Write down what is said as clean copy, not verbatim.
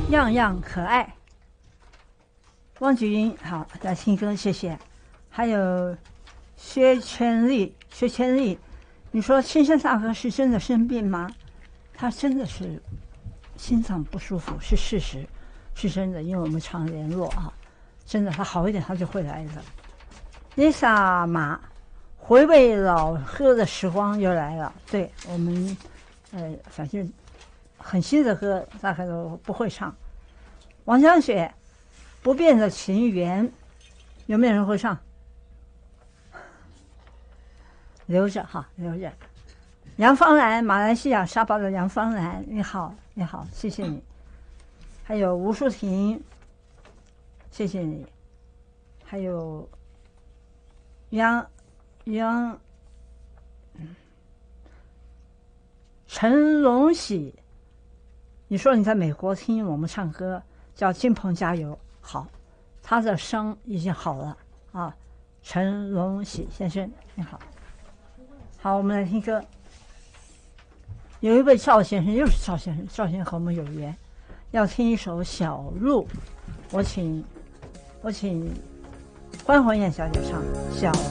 样样可爱。汪菊英，好，来听歌，谢谢。还有薛全利，你说青山大哥是真的生病吗？他真的是心脏不舒服，是事实，是真的，因为我们常联络啊，真的，他好一点他就会来的。Lisa 马，回味老歌的时光又来了。对我们，反正很新的歌大概都不会唱。王江雪，不变的情缘，有没有人会唱？留着哈，留着。杨芳兰，马来西亚沙巴的杨芳兰，你好，你好，谢谢你。还有吴淑婷，谢谢你。还有陈龙喜，你说你在美国听我们唱歌，叫金鹏加油，好，他的声已经好了啊。陈龙喜先生，你好。好，我们来听歌。有一位赵先生，又是赵先生，赵先生和我们有缘，要听一首《小路》，我请关宏燕小姐唱《小》。